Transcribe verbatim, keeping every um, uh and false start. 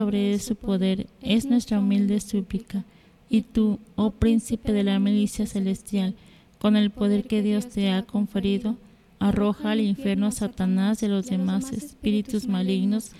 sobre su poder es nuestra humilde súplica. Y tú, oh príncipe de la milicia celestial, con el poder que Dios te ha conferido, arroja al infierno a Satanás y a los demás espíritus malignos